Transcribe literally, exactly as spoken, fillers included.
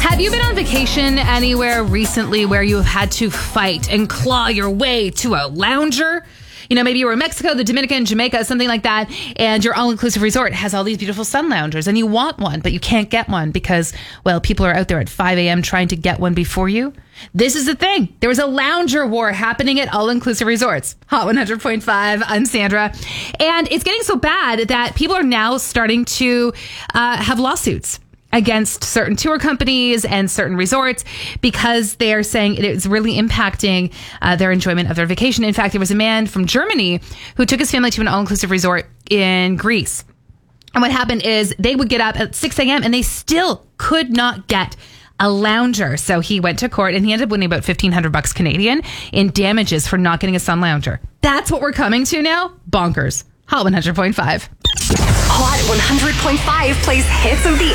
Have you been on vacation anywhere recently where you have had to fight and claw your way to a lounger? You know, maybe you were in Mexico, the Dominican, Jamaica, something like that, and your all-inclusive resort has all these beautiful sun loungers, and you want one, but you can't get one because, well, people are out there at five a.m. trying to get one before you. This is the thing. There was a lounger war happening at all-inclusive resorts. Hot one hundred point five, I'm Sandra. And it's getting so bad that people are now starting to uh, have lawsuits against certain tour companies and certain resorts because they are saying it is really impacting uh, their enjoyment of their vacation. In fact, there was a man from Germany who took his family to an all-inclusive resort in Greece. And what happened is they would get up at six a.m. and they still could not get a lounger. So he went to court and he ended up winning about fifteen hundred bucks Canadian in damages for not getting a sun lounger. That's what we're coming to now? Bonkers. Hot one hundred point five. Hot one hundred point five plays hits of the